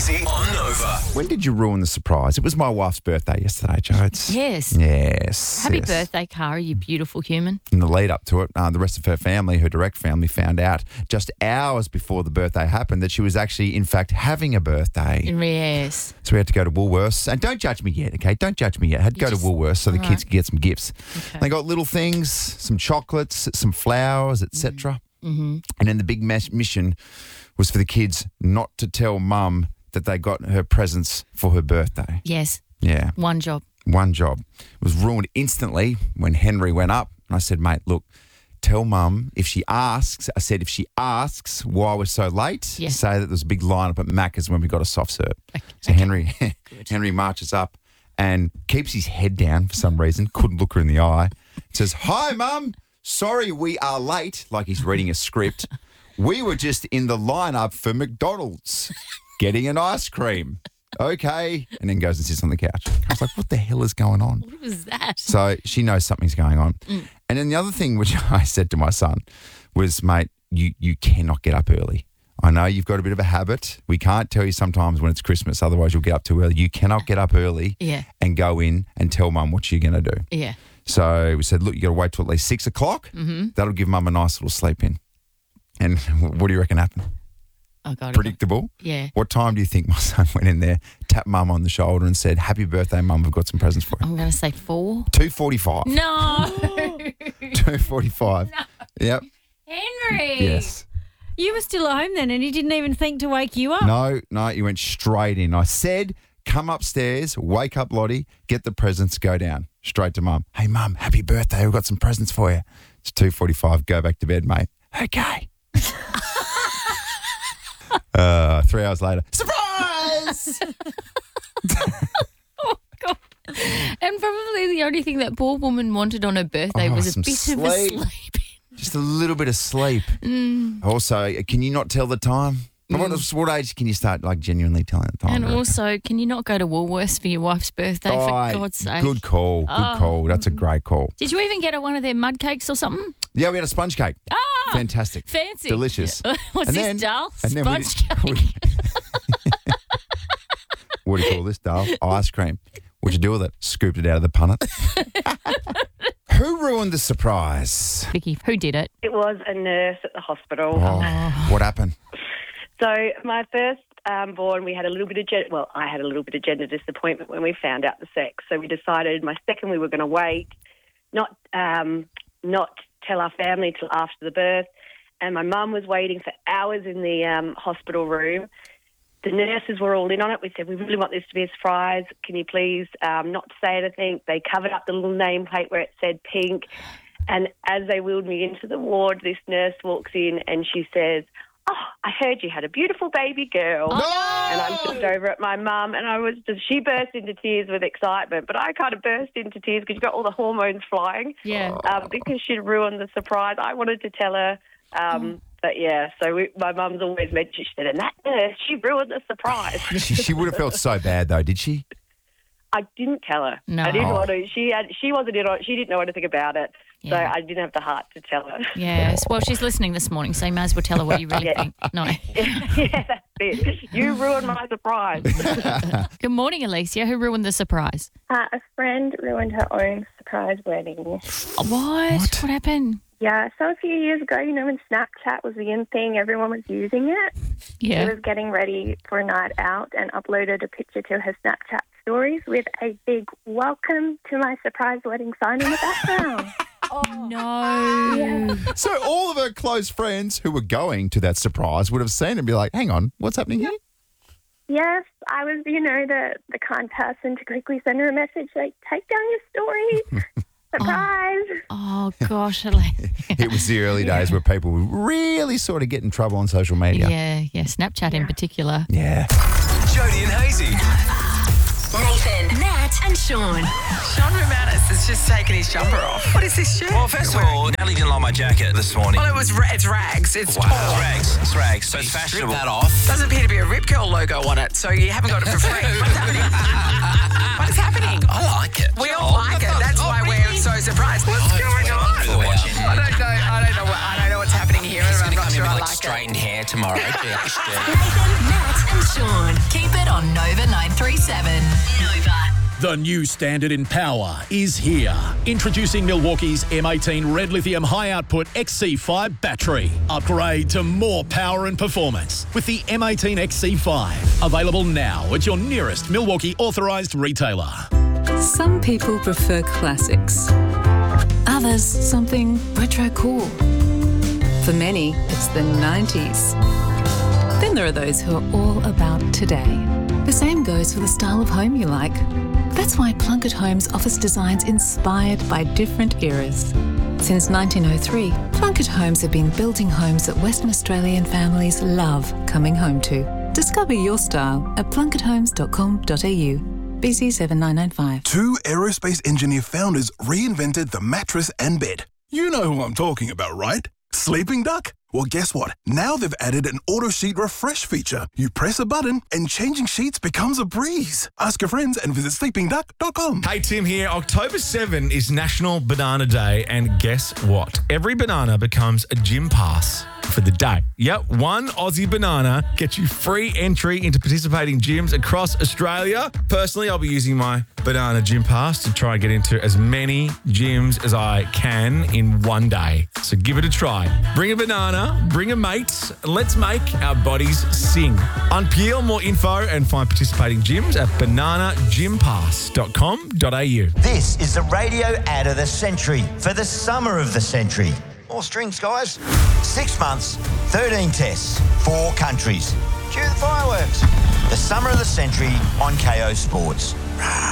Hazy on Nova. When did you ruin the surprise? It was my wife's birthday yesterday, Jodes. Yes. Yes. Happy yes. birthday, Cara, you beautiful human. In the lead up to it, the rest of her family, her direct family, found out just hours before the birthday happened that she was actually, in fact, having a birthday. Yes. So we had to go to Woolworths. And don't judge me yet, okay? Don't judge me yet. Had to go to Woolworths so the kids could get some gifts. Okay. They got little things, some chocolates, some flowers, etc. Mm-hmm. And then the big mission was for the kids not to tell Mum that they got her presents for her birthday. Yes. Yeah. One job. One job. It was ruined instantly when Henry went up. And I said, mate, look, tell Mum if she asks, if she asks why we're so late, say that there's a big line up at Macca's when we got a soft serve. Okay. So Henry marches up and keeps his head down for some reason, couldn't look her in the eye, says, hi, Mum, sorry we are late, like he's reading a script. We were just in the lineup for McDonald's getting an ice cream. Okay. And then goes and sits on the couch. I was like, what the hell is going on? What was that? So she knows something's going on. And then the other thing which I said to my son was, mate, you cannot get up early. I know you've got a bit of a habit. We can't tell you sometimes when it's Christmas, otherwise you'll get up too early. You cannot get up early and go in and tell Mum what you're going to do. Yeah. So we said, look, you got to wait till at least 6 o'clock. Mm-hmm. That'll give Mum a nice little sleep in. And what do you reckon happened? Oh, God. Predictable? Yeah. What time do you think my son went in there, tapped Mum on the shoulder and said, happy birthday, Mum, I've got some presents for you? I'm going to say 4. 2:45. No. 2:45. No. Yep. Henry. Yes. You were still at home then and he didn't even think to wake you up? No, he went straight in. I said, come upstairs, wake up Lottie, get the presents, go down. Straight to Mum. Hey, Mum, happy birthday. We've got some presents for you. It's 2:45. Go back to bed, mate. Okay. 3 hours later, surprise! Oh, God. And probably the only thing that poor woman wanted on her birthday was a some bit sleep. of a sleep. Just a little bit of sleep. Also, can you not tell the time? What age can you start genuinely telling the time? And also, can you not go to Woolworths for your wife's birthday, for God's sake? Good call. Good call. That's a great call. Did you even get her one of their mud cakes or something? Yeah, we had a sponge cake. Fantastic. Fancy. Delicious. What's And this, then- Dal? and then we Sponge did- cake. What do you call this, Dale? Ice cream. What'd you do with it? Scooped it out of the punnet. Who ruined the surprise? Vicky, who did it? It was a nurse at the hospital. What happened? So my first born, we had a little bit of I had a little bit of gender disappointment when we found out the sex. So we decided my second we were going to wait, not tell our family till after the birth. And my mum was waiting for hours in the hospital room. The nurses were all in on it. We said, we really want this to be a surprise. Can you please not say anything? They covered up the little nameplate where it said pink. And as they wheeled me into the ward, this nurse walks in and she says, oh, I heard you had a beautiful baby girl. No! And I looked over at my mum and she burst into tears with excitement, but I kind of burst into tears because you got all the hormones flying. Yeah. Because she'd ruined the surprise. I wanted to tell her, but yeah, so my mum's always mentioned, she said, and that nurse, she ruined the surprise. She would have felt so bad though, did she? I didn't tell her. No. I didn't want to. She wasn't in on it. She didn't know anything about it. So Yeah. I didn't have the heart to tell her. Yes. Well, she's listening this morning, so you may as well tell her what you really think. No. Yeah, that's it. You ruined my surprise. Good morning, Alicia. Who ruined the surprise? A friend ruined her own surprise wedding. What? What happened? Yeah, so a few years ago, when Snapchat was the in thing, everyone was using it. Yeah. She was getting ready for a night out and uploaded a picture to her Snapchat stories with a big welcome to my surprise wedding sign in the background. No. Yeah. So all of her close friends who were going to that surprise would have seen it and be like, hang on, what's happening here? Yes, I was, the kind person to quickly send her a message like, take down your story. Surprise. Oh, gosh, Alicia. It was the early days where people would really sort of get in trouble on social media. Yeah. Snapchat in particular. Yeah. Jody and Hazy. Nathan, Nat, and Sean. Sean Romanis has just taken his jumper off. What is this shirt? Well, first of all, Natalie didn't like my jacket this morning. Well, it's rags. It's wow. torn. It's rags. So it's fashionable. Strip that off. Doesn't appear to be a Rip Curl logo on it, so you haven't got it for free. What's happening? What is happening? I like it. We all like it. That's why we're so surprised. What's going on? I don't know what's happening here. He's I'm going to not come in sure with I like like straightened hair tomorrow. Nathan, Matt and Sean. Keep it on Nova 937. Nova. The new standard in power is here. Introducing Milwaukee's M18 Red Lithium High Output XC5 battery. Upgrade to more power and performance with the M18 XC5. Available now at your nearest Milwaukee authorised retailer. Some people prefer classics. Others, something retro cool. For many, it's the 90s. Then there are those who are all about today. The same goes for the style of home you like. That's why Plunkett Homes offers designs inspired by different eras. Since 1903, Plunkett Homes have been building homes that Western Australian families love coming home to. Discover your style at plunketthomes.com.au. BC 7995. Two aerospace engineer founders reinvented the mattress and bed. You know who I'm talking about, right? Sleeping Duck? Well, guess what? Now they've added an auto sheet refresh feature. You press a button and changing sheets becomes a breeze. Ask your friends and visit sleepingduck.com. Hey, Tim here. October 7 is National Banana Day, and guess what? Every banana becomes a gym pass for the day. Yep, one Aussie banana gets you free entry into participating gyms across Australia. Personally, I'll be using my banana gym pass to try and get into as many gyms as I can in one day. So give it a try. Bring a banana, bring a mate, let's make our bodies sing. Unpeel more info and find participating gyms at bananagympass.com.au. This is the radio ad of the century for the summer of the century. More strings, guys. 6 months, 13 tests, 4 countries. Cue the fireworks. The summer of the century on KO Sports.